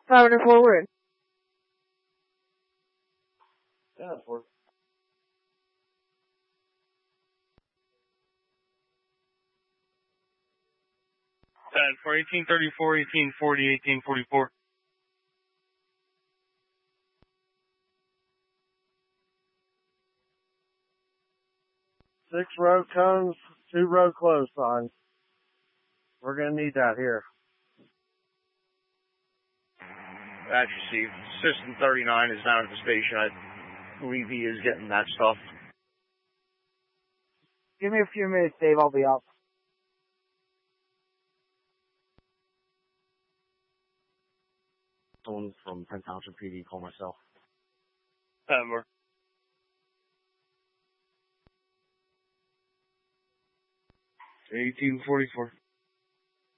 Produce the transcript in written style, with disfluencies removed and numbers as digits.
500 forward. Yeah, for 1834, 1840, 1844. 6 road cones, 2 road close signs. We're going to need that here. That's received. System 39 is down at the station. I believe he is getting that stuff. Give me a few minutes, Dave. I'll be up. Someone from Penn Township PD, call myself. More. 1844.